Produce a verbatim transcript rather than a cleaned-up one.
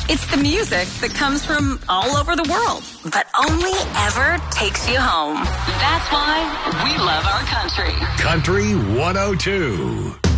It's the music that comes from all over the world, but only ever takes you home. That's why we love our country. Country one oh two.